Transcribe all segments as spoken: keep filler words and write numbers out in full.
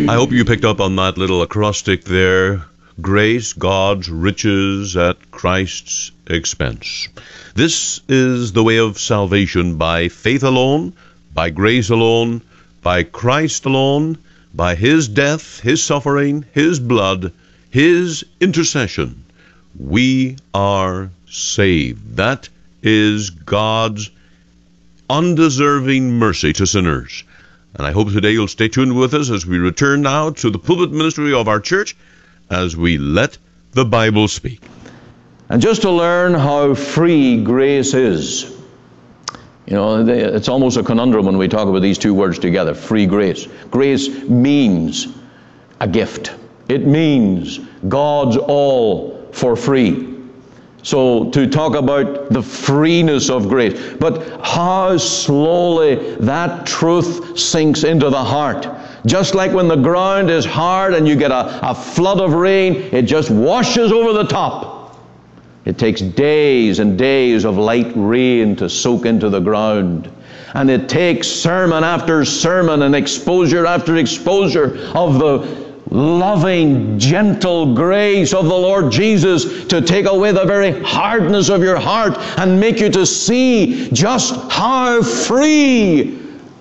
I hope you picked up on that little acrostic there. Grace, God's riches at Christ's expense. This is the way of salvation, by faith alone, by grace alone, by Christ alone, by His death, His suffering, His blood, His intercession. We are saved. That is God's undeserving mercy to sinners. And I hope today you'll stay tuned with us as we return now to the pulpit ministry of our church as we let the Bible speak. And just to learn how free grace is. You know, it's almost a conundrum when we talk about these two words together, free grace. Grace means a gift. It means God's all for free. So to talk about the freeness of grace, but how slowly that truth sinks into the heart. Just like when the ground is hard and you get a, a flood of rain, it just washes over the top. It takes days and days of light rain to soak into the ground. And it takes sermon after sermon and exposure after exposure of the loving, gentle grace of the Lord Jesus to take away the very hardness of your heart and make you to see just how free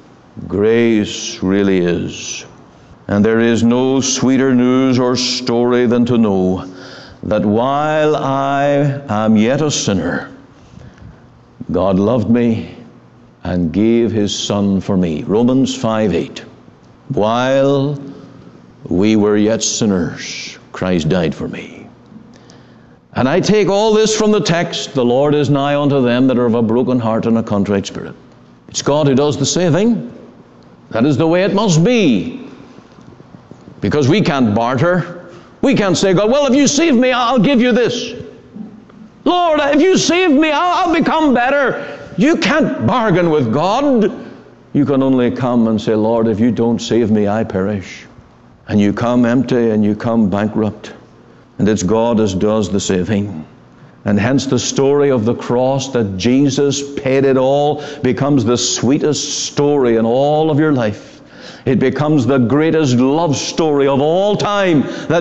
grace really is. And there is no sweeter news or story than to know that while I am yet a sinner, God loved me and gave His Son for me. Romans five eight. While we were yet sinners, Christ died for me. And I take all this from the text, the Lord is nigh unto them that are of a broken heart and a contrite spirit. It's God who does the saving. That is the way it must be. Because we can't barter. We can't say, God, well, if you save me, I'll give you this. Lord, if you save me, I'll, I'll become better. You can't bargain with God. You can only come and say, Lord, if you don't save me, I perish. And you come empty and you come bankrupt. And it's God as does the saving. And hence the story of the cross, that Jesus paid it all, becomes the sweetest story in all of your life. It becomes the greatest love story of all time, that